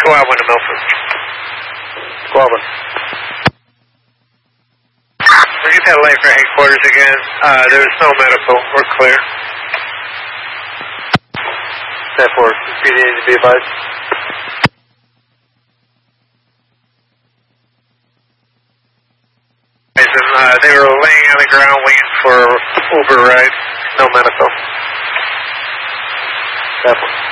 Squad 1 to Milford. Squad 1. We get that light for headquarters again. There's no medical. We're clear. 10-4, PD to be advised. They were laying on the ground waiting for Uber ride. No medical. 10-4.